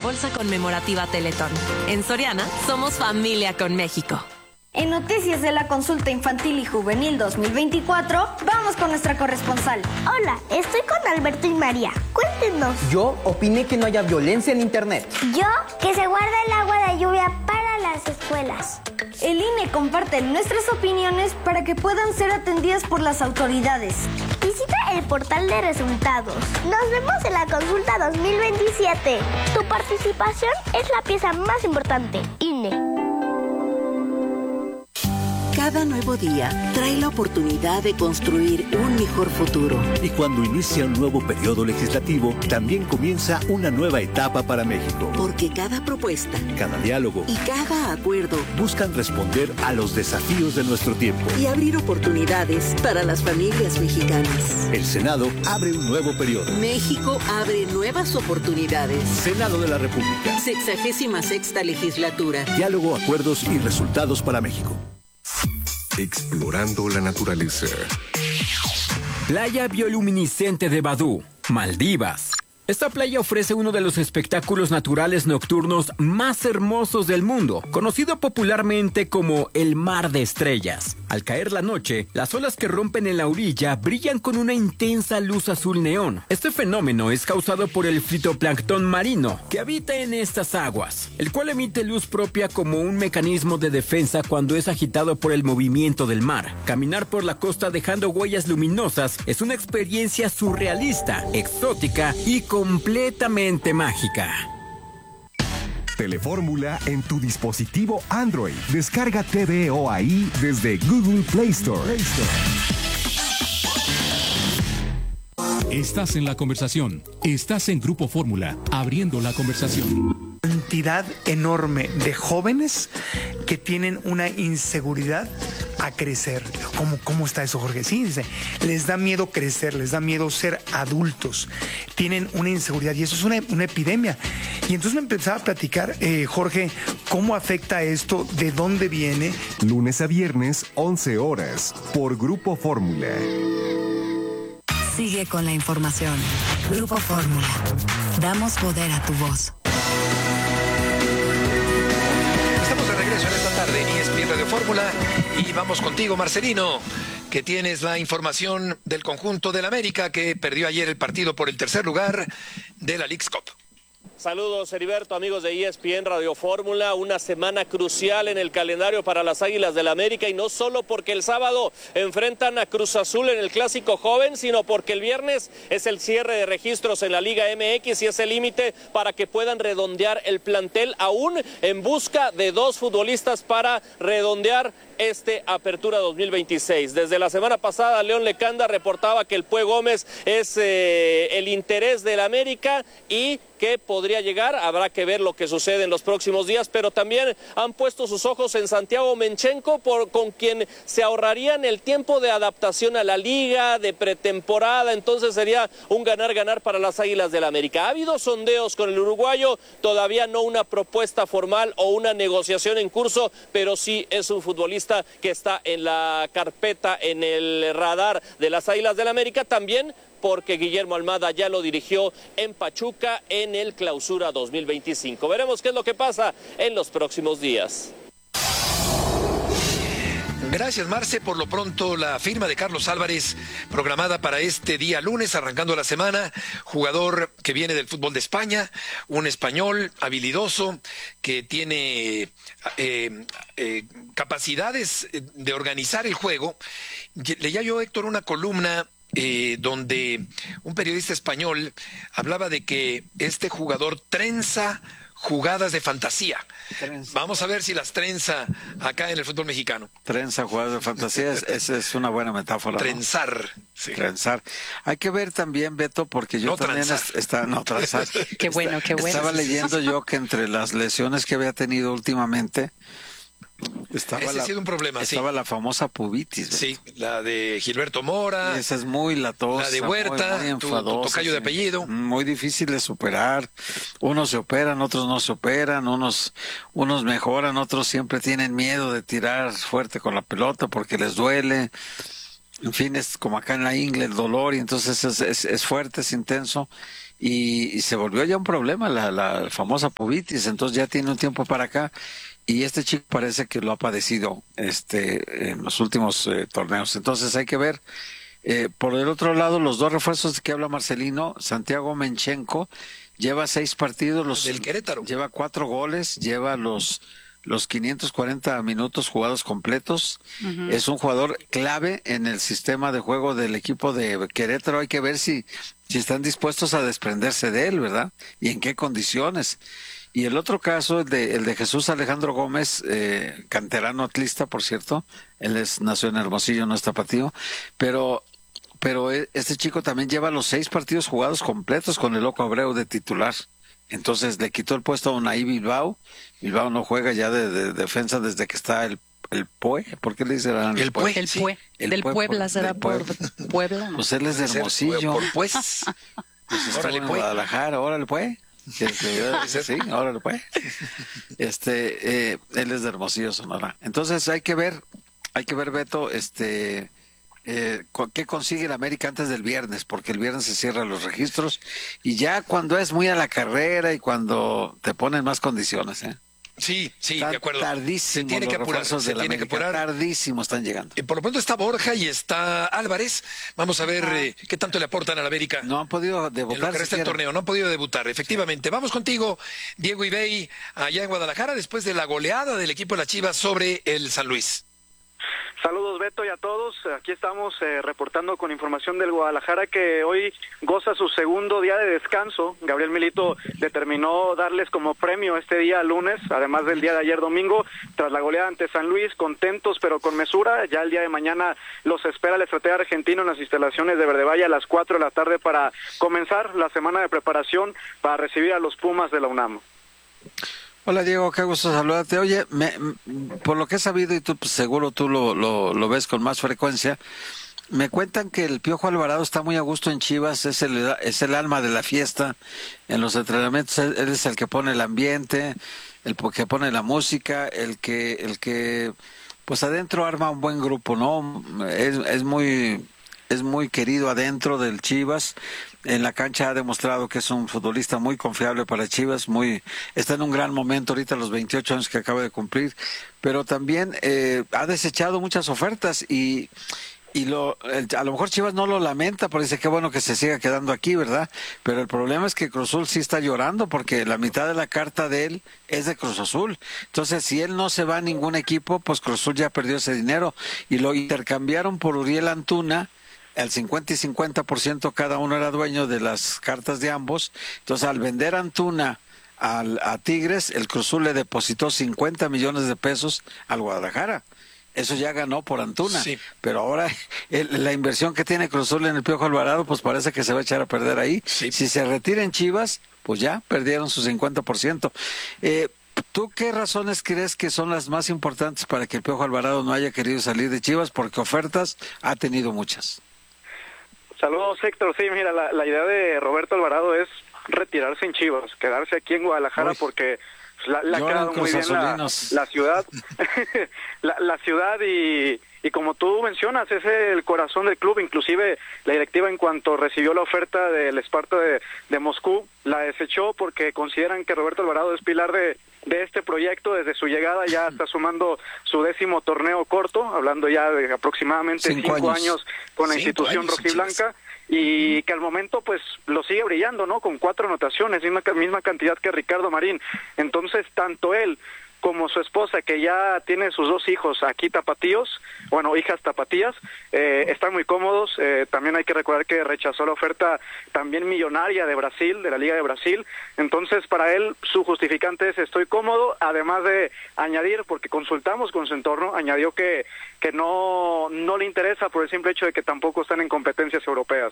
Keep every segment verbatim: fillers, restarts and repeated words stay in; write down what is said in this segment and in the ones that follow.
bolsa conmemorativa Teletón. En Soriana, somos familia con México. En Noticias de la Consulta Infantil y Juvenil dos mil veinticuatro, vamos con nuestra corresponsal. Hola, estoy con Alberto y María. Cuéntenos. Yo opiné que no haya violencia en internet. Yo, que se guarda el agua de lluvia para las escuelas. El I N E comparte nuestras opiniones para que puedan ser atendidas por las autoridades. Visita el portal de resultados. Nos vemos en la Consulta dos mil veintisiete. Tu participación es la pieza más importante. I N E. Cada nuevo día trae la oportunidad de construir un mejor futuro. Y cuando inicia un nuevo periodo legislativo, también comienza una nueva etapa para México. Porque cada propuesta, cada diálogo y cada acuerdo buscan responder a los desafíos de nuestro tiempo y abrir oportunidades para las familias mexicanas. El Senado abre un nuevo periodo. México abre nuevas oportunidades. Senado de la República. Sexagésima sexta legislatura. Diálogo, acuerdos y resultados para México. Explorando la naturaleza. Playa bioluminiscente de Badú, Maldivas. Esta playa ofrece uno de los espectáculos naturales nocturnos más hermosos del mundo, conocido popularmente como el Mar de Estrellas. Al caer la noche, las olas que rompen en la orilla brillan con una intensa luz azul neón. Este fenómeno es causado por el fitoplancton marino, que habita en estas aguas, el cual emite luz propia como un mecanismo de defensa cuando es agitado por el movimiento del mar. Caminar por la costa dejando huellas luminosas es una experiencia surrealista, exótica y completamente mágica. Telefórmula en tu dispositivo Android. Descarga T V O ahí desde Google Play Store. Play Store. Estás en la conversación. Estás en Grupo Fórmula, abriendo la conversación. Cantidad enorme de jóvenes que tienen una inseguridad a crecer. ¿Cómo, cómo está eso, Jorge? Sí, dice, les da miedo crecer, les da miedo ser adultos. Tienen una inseguridad y eso es una, una epidemia. Y entonces me empezaba a platicar, eh, Jorge, cómo afecta esto, de dónde viene. Lunes a viernes, once horas, por Grupo Fórmula. Sigue con la información. Grupo Fórmula. Damos poder a tu voz. Estamos de regreso en esta tarde en E S P N Radio Fórmula y vamos contigo, Marcelino, que tienes la información del conjunto del América que perdió ayer el partido por el tercer lugar de la Leagues Cup. Saludos, Heriberto, amigos de E S P N Radio Fórmula, una semana crucial en el calendario para las Águilas del América y no solo porque el sábado enfrentan a Cruz Azul en el Clásico Joven, sino porque el viernes es el cierre de registros en la Liga M X y es el límite para que puedan redondear el plantel aún en busca de dos futbolistas para redondear este Apertura dos mil veintiséis. Desde la semana pasada, León Lecanda reportaba que el Pue Gómez es eh, el interés del América y que podría llegar, habrá que ver lo que sucede en los próximos días, pero también han puesto sus ojos en Santiago Menchenko, por, con quien se ahorrarían el tiempo de adaptación a la liga, de pretemporada, entonces sería un ganar-ganar para las Águilas del América. Ha habido sondeos con el uruguayo, todavía no una propuesta formal o una negociación en curso, pero sí es un futbolista que está en la carpeta, en el radar de las Águilas del América, también porque Guillermo Almada ya lo dirigió en Pachuca en el Clausura dos mil veinticinco. Veremos qué es lo que pasa en los próximos días. Gracias, Marce. Por lo pronto, la firma de Carlos Álvarez programada para este día lunes, arrancando la semana. Jugador que viene del fútbol de España, un español habilidoso que tiene eh, eh, capacidades de organizar el juego. Leía yo, Héctor, una columna Eh, donde un periodista español hablaba de que este jugador trenza jugadas de fantasía. Trenza. Vamos a ver si las trenza acá en el fútbol mexicano. Trenza jugadas de fantasía, es, esa es una buena metáfora. Trenzar. ¿No? Sí. Trenzar. Hay que ver también, Beto, porque yo no también transar. Está, no, transar. Qué bueno, qué bueno. Estaba leyendo yo que entre las lesiones que había tenido últimamente, Estaba Ese la, ha sido un problema, estaba sí. la famosa pubitis. ¿Ves? Sí, la de Gilberto Mora. Y esa es muy latosa. La de Huerta, muy, muy tu, tu tocayo sí. de apellido. Muy difícil de superar. Unos se operan, otros no se operan, unos, unos mejoran, otros siempre tienen miedo de tirar fuerte con la pelota porque les duele. En fin, es como acá en la ingle el dolor y entonces es, es, es fuerte, es intenso. y, y se volvió ya un problema la, la famosa pubitis, entonces ya tiene un tiempo para acá y este chico parece que lo ha padecido este en los últimos eh, torneos, entonces hay que ver. Eh, por el otro lado, los dos refuerzos de que habla Marcelino, Santiago Menchenko lleva seis partidos, los, del Querétaro, lleva cuatro goles, lleva los los quinientos cuarenta minutos jugados completos. Uh-huh. Es un jugador clave en el sistema de juego del equipo de Querétaro. Hay que ver si, si están dispuestos a desprenderse de él, ¿verdad? Y en qué condiciones. Y el otro caso, el de, el de Jesús Alejandro Gómez, eh, canterano atlista, por cierto. Él es, nació en Hermosillo, no es tapatío. Pero, pero este chico también lleva los seis partidos jugados completos con el Loco Abreu de titular. Entonces le quitó el puesto a Unai Bilbao. Bilbao no juega ya de, de, de defensa desde que está el, el Pue. ¿Por qué le dicen el, el Pue? El sí. Pue. El del Pue, Puebla por, será por Puebla. ¿No? Pues él es de Hermosillo. Por, pues. Pues estuvo en Guadalajara, órale Pue. Sí, órale Pue. Este, eh, él es de Hermosillo, Sonora. Entonces hay que ver, hay que ver, Beto, este... Eh, ¿qué consigue el América antes del viernes? Porque el viernes se cierran los registros y ya cuando es muy a la carrera y cuando te ponen más condiciones, ¿eh? Sí, sí, Está de acuerdo. Tardísimo. Se tiene que apurar. Se tiene América, que apurar. Tardísimo están llegando. Y por lo pronto está Borja y está Álvarez. Vamos a ver ah. eh, qué tanto le aportan al América. No han podido debutar. En lo que resta el torneo, no han podido debutar, efectivamente. Sí. Vamos contigo, Diego Ibey, allá en Guadalajara, después de la goleada del equipo de las Chivas sobre el San Luis. Saludos Beto y a todos, aquí estamos eh, reportando con información del Guadalajara que hoy goza su segundo día de descanso. Gabriel Milito determinó darles como premio este día lunes, además del día de ayer domingo, tras la goleada ante San Luis, contentos pero con mesura. Ya el día de mañana los espera el estratega argentino en las instalaciones de Verde Valle a las cuatro de la tarde para comenzar la semana de preparación para recibir a los Pumas de la UNAM. Hola Diego, qué gusto saludarte. Oye, me, por lo que he sabido y tú pues, seguro tú lo, lo, lo ves con más frecuencia, me cuentan que el Piojo Alvarado está muy a gusto en Chivas, es el, es el alma de la fiesta en los entrenamientos, él es el que pone el ambiente, el que pone la música, el que, el que pues adentro arma un buen grupo, ¿no? Es, es muy... es muy querido adentro del Chivas. En la cancha ha demostrado que es un futbolista muy confiable para Chivas, muy está en un gran momento ahorita a los veintiocho años que acaba de cumplir, pero también eh, ha desechado muchas ofertas y y lo el, a lo mejor Chivas no lo lamenta, porque dice que bueno que se siga quedando aquí, ¿verdad? Pero el problema es que Cruz Azul sí está llorando porque la mitad de la carta de él es de Cruz Azul. Entonces, si él no se va a ningún equipo, pues Cruz Azul ya perdió ese dinero y lo intercambiaron por Uriel Antuna. El cincuenta y cincuenta por ciento cada uno era dueño de las cartas de ambos. Entonces, al vender Antuna al, a Tigres, el Cruz Azul le depositó cincuenta millones de pesos al Guadalajara. Eso ya ganó por Antuna. Sí. Pero ahora el, la inversión que tiene Cruz Azul en el Piojo Alvarado, pues parece que se va a echar a perder ahí. Sí. Si se retira en Chivas, pues ya perdieron su cincuenta por ciento. Eh, ¿Tú qué razones crees que son las más importantes para que el Piojo Alvarado no haya querido salir de Chivas? Porque ofertas ha tenido muchas. Saludos, Héctor. Sí, mira, la, la idea de Roberto Alvarado es retirarse en Chivas, quedarse aquí en Guadalajara. Uy, porque la, la ha quedado muy bien la, la ciudad, la, la ciudad y, y como tú mencionas, es el corazón del club. Inclusive la directiva, en cuanto recibió la oferta del Esparta de, de Moscú, la desechó porque consideran que Roberto Alvarado es pilar de de este proyecto. Desde su llegada ya está sumando su décimo torneo corto, hablando ya de aproximadamente cinco, cinco años. años con la cinco institución años, rojiblanca, y que al momento pues lo sigue brillando, ¿no? Con cuatro anotaciones, misma, misma cantidad que Ricardo Marín. Entonces, tanto él como su esposa, que ya tiene sus dos hijos aquí tapatíos, bueno, hijas tapatías, eh, están muy cómodos. Eh, también hay que recordar que rechazó la oferta también millonaria de Brasil, de la Liga de Brasil. Entonces, para él, su justificante es estoy cómodo, además de añadir, porque consultamos con su entorno, añadió que, que no, no le interesa por el simple hecho de que tampoco están en competencias europeas.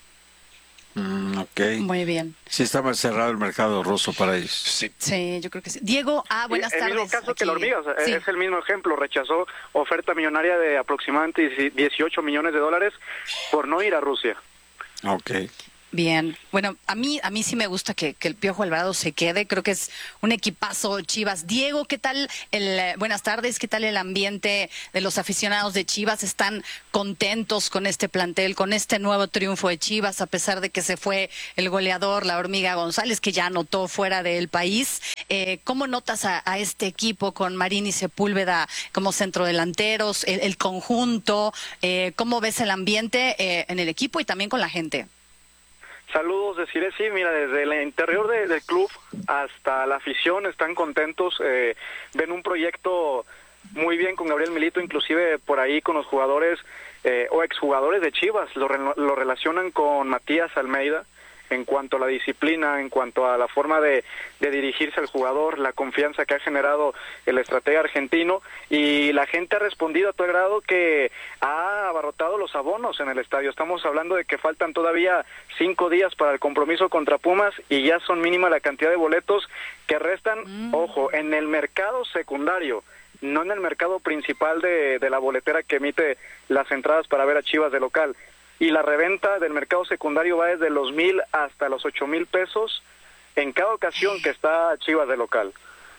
Mm, ok. Muy bien. Sí, está más cerrado el mercado ruso para ellos. Sí, sí, yo creo que sí. Diego, ah, buenas el tardes. El mismo caso Aquí. que la hormiga, o sea, sí. Es el mismo ejemplo. Rechazó oferta millonaria de aproximadamente dieciocho millones de dólares por no ir a Rusia. Ok. Bien, bueno, a mí a mí sí me gusta que, que el Piojo Alvarado se quede, creo que es un equipazo Chivas. Diego, ¿qué tal? El, buenas tardes, ¿qué tal el ambiente de los aficionados de Chivas? ¿Están contentos con este plantel, con este nuevo triunfo de Chivas, a pesar de que se fue el goleador, la Hormiga González, que ya anotó fuera del país? Eh, ¿Cómo notas a, a este equipo con Marín y Sepúlveda como centrodelanteros, el, el conjunto? Eh, ¿Cómo ves el ambiente eh, en el equipo y también con la gente? Saludos, deciré sí, mira, desde el interior de, del club hasta la afición están contentos, eh, ven un proyecto muy bien con Gabriel Milito, inclusive por ahí con los jugadores eh, o exjugadores de Chivas, lo, lo relacionan con Matías Almeida en cuanto a la disciplina, en cuanto a la forma de, de dirigirse al jugador, la confianza que ha generado el estratega argentino, y la gente ha respondido a tal grado que ha abarrotado los abonos en el estadio. Estamos hablando de que faltan todavía cinco días para el compromiso contra Pumas y ya son mínima la cantidad de boletos que restan, mm. ojo, en el mercado secundario, no en el mercado principal de, de la boletera que emite las entradas para ver a Chivas de local. Y la reventa del mercado secundario va desde los mil hasta los ocho mil pesos en cada ocasión que está Chivas de local.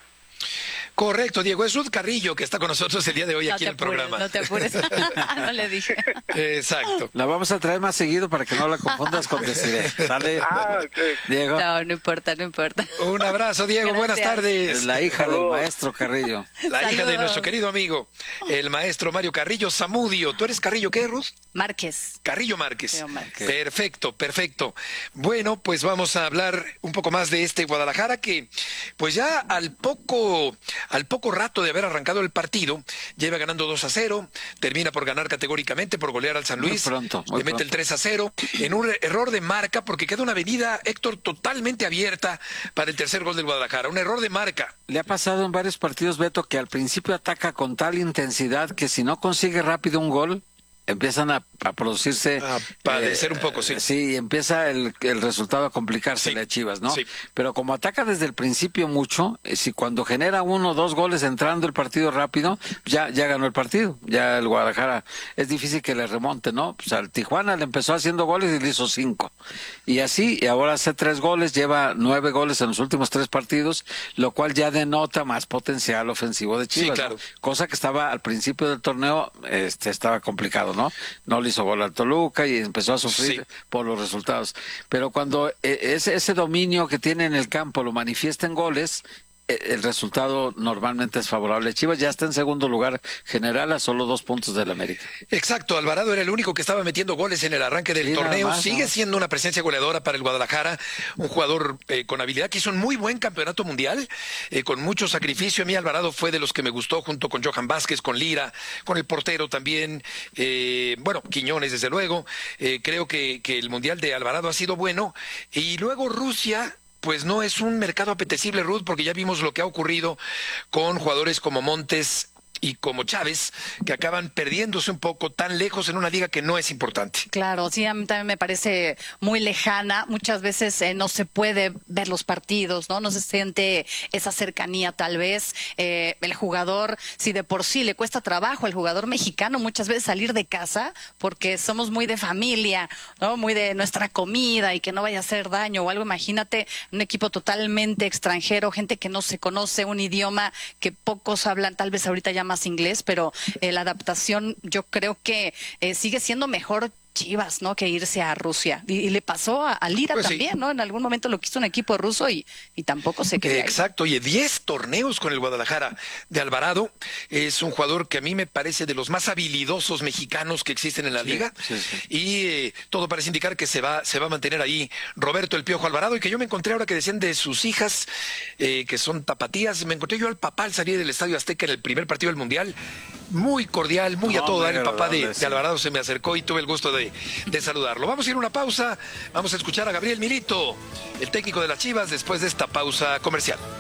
Correcto, Diego. Es Ruth Carrillo que está con nosotros el día de hoy no aquí en el apures, programa. No te apures, no le dije. Exacto. La vamos a traer más seguido para que no la confundas con Desiree. ¿Sale? Ah, okay. Diego. No, no importa, no importa. Un abrazo, Diego. Gracias. Buenas tardes. La hija Saludos. del maestro Carrillo. La Saludos. hija de nuestro querido amigo, el maestro Mario Carrillo Zamudio. ¿Tú eres Carrillo qué, Ruth? Márquez. Carrillo Márquez. Carrillo Márquez. Perfecto, perfecto. Bueno, pues vamos a hablar un poco más de este Guadalajara que, pues ya al poco, al poco rato de haber arrancado el partido, lleva ganando dos a cero, termina por ganar categóricamente, por golear al San Luis, muy pronto, muy le mete pronto. el tres a cero, en un error de marca, porque queda una avenida, Héctor, totalmente abierta para el tercer gol del Guadalajara, un error de marca. Le ha pasado en varios partidos, Beto, que al principio ataca con tal intensidad que si no consigue rápido un gol, empiezan a, a producirse... A padecer eh, un poco, sí. Sí, empieza el, el resultado a complicarse Sí, a Chivas, ¿no? sí. Pero como ataca desde el principio mucho, eh, si cuando genera uno o dos goles entrando el partido rápido, ya, ya ganó el partido. Ya el Guadalajara es difícil que le remonte, ¿no? Pues al Tijuana le empezó haciendo goles y le hizo cinco. Y así, y ahora hace tres goles, lleva nueve goles en los últimos tres partidos, lo cual ya denota más potencial ofensivo de Chivas. Sí, claro. ¿no? Cosa que estaba al principio del torneo, este, estaba complicado, ¿no? No le hizo gol al Toluca y empezó a sufrir Sí. por los resultados. Pero cuando eh, ese, ese dominio que tiene en el campo lo manifiesta en goles, eh, el resultado normalmente es favorable. Chivas ya está en segundo lugar general a solo dos puntos del América. Exacto, Alvarado era el único que estaba metiendo goles en el arranque del Sí, nada torneo. más, Sigue ¿no? siendo una presencia goleadora para el Guadalajara, un jugador eh, con habilidad que hizo un muy buen campeonato mundial, eh, con mucho sacrificio. A mí Alvarado fue de los que me gustó, junto con Johan Vázquez, con Lira, con el portero también, eh, bueno, Quiñones desde luego. Eh, creo que, que el mundial de Alvarado ha sido bueno. Y luego Rusia... Pues no es un mercado apetecible, Ruth, porque ya vimos lo que ha ocurrido con jugadores como Montes y como Chávez, que acaban perdiéndose un poco tan lejos en una liga que no es importante. Claro, sí, a mí también me parece muy lejana. Muchas veces eh, no se puede ver los partidos, ¿no? No se siente esa cercanía tal vez. Eh, el jugador, si de por sí le cuesta trabajo al jugador mexicano muchas veces salir de casa, porque somos muy de familia, ¿no? Muy de nuestra comida y que no vaya a hacer daño o algo. Imagínate un equipo totalmente extranjero, gente que no se conoce, un idioma que pocos hablan, tal vez ahorita ya más inglés, pero eh, la adaptación yo creo que eh, sigue siendo mejor Chivas, ¿no? Que irse a Rusia. Y, y le pasó a, a Lira Pues también, sí. ¿no? En algún momento lo quiso un equipo ruso y, y tampoco se quedó. Exacto, y diez torneos con el Guadalajara de Alvarado. Es un jugador que a mí me parece de los más habilidosos mexicanos que existen en la Sí, liga. sí, sí. Y eh, todo parece indicar que se va, se va a mantener ahí Roberto el Piojo Alvarado, y que yo me encontré ahora que decían de sus hijas, eh, que son tapatías. Me encontré yo al papá al salir del Estadio Azteca en el primer partido del Mundial. Muy cordial, muy No, a todo dar. El muy papá de, agradable, de sí. Alvarado se me acercó y tuve el gusto de, de saludarlo. Vamos a ir a una pausa. Vamos a escuchar a Gabriel Milito, el técnico de las Chivas, después de esta pausa comercial.